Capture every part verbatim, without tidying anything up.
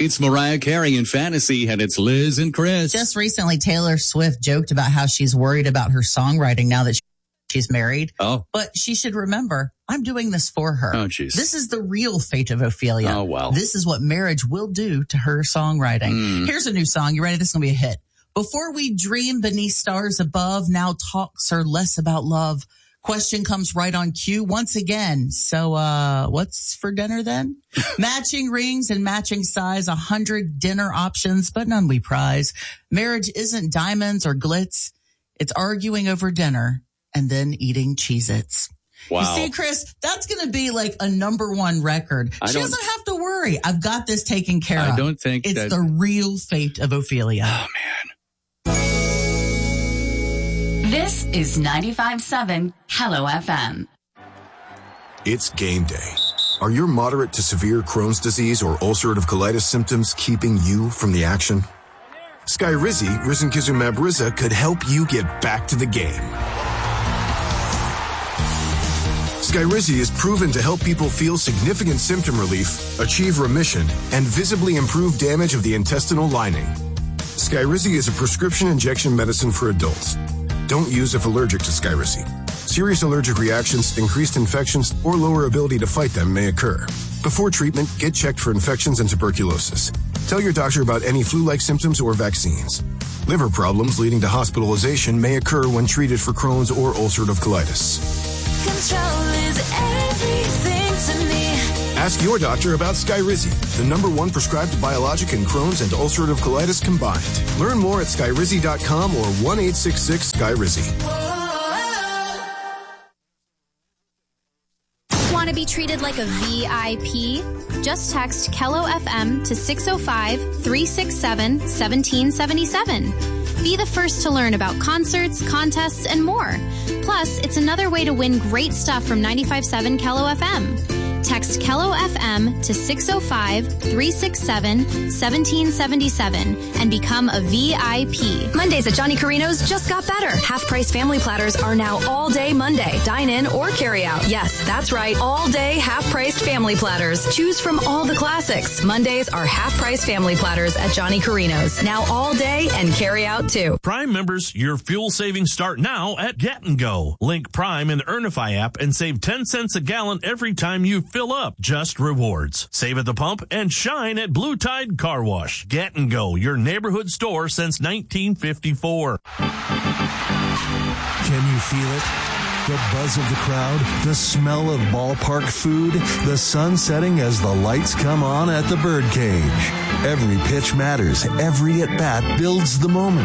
It's Mariah Carey in Fantasy, and it's Liz and Chris. Just recently, Taylor Swift joked about how she's worried about her songwriting now that she's married. Oh. But she should remember, I'm doing this for her. Oh, jeez. This is the real fate of Ophelia. Oh, well. This is what marriage will do to her songwriting. Mm. Here's a new song. You ready? This is going to be a hit. Before we dream beneath stars above, now talks are less about love. Question comes right on cue once again. So, uh, what's for dinner then? Matching rings and matching size, a hundred dinner options, but none we prize. Marriage isn't diamonds or glitz. It's arguing over dinner and then eating Cheez-Its. Wow. You see, Chris, that's going to be like a number one record. I she don't- doesn't have to worry. I've got this taken care I of. don't think it's that- the real fate of Ophelia. Oh, man. This is ninety-five point seven Hello F M. It's game day. Are your moderate to severe Crohn's disease or ulcerative colitis symptoms keeping you from the action? Skyrizi, risankizumab Riza, could help you get back to the game. Skyrizi is proven to help people feel significant symptom relief, achieve remission, and visibly improve damage of the intestinal lining. Skyrizi is a prescription injection medicine for adults. Don't use if allergic to Skyrizi. Serious allergic reactions, increased infections, or lower ability to fight them may occur. Before treatment, get checked for infections and tuberculosis. Tell your doctor about any flu-like symptoms or vaccines. Liver problems leading to hospitalization may occur when treated for Crohn's or ulcerative colitis. Control is everything to me. Ask your doctor about Skyrizi, the number one prescribed biologic in Crohn's and ulcerative colitis combined. Learn more at skyrizi dot com or one eight six six Skyrizi. Want to be treated like a V I P? Just text Kello F M to six oh five, three six seven, one seven seven seven. Be the first to learn about concerts, contests, and more. Plus, it's another way to win great stuff from ninety-five point seven Kello F M. Text Kello F M to six oh five, three six seven, one seven seven seven and become a V I P. Mondays at Johnny Carino's just got better. Half-price family platters are now all day Monday. Dine in or carry out. Yes, that's right. All day half-priced family platters. Choose from all the classics. Mondays are half-price family platters at Johnny Carino's. Now all day and carry out too. Prime members, your fuel savings start now at Get and Go. Link Prime in the Earnify app and save ten cents a gallon every time you fill up. Just rewards. Save at the pump and shine at Blue Tide Car Wash. Get and Go, your neighborhood store since nineteen fifty-four. Can you feel it? The buzz of the crowd, the smell of ballpark food, the sun setting as the lights come on at the Birdcage. Every pitch matters. Every at-bat builds the moment.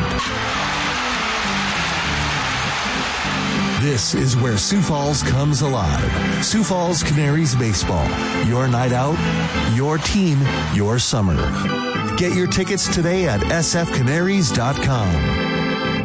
This is where Sioux Falls comes alive. Sioux Falls Canaries Baseball. Your night out, your team, your summer. Get your tickets today at s f canaries dot com.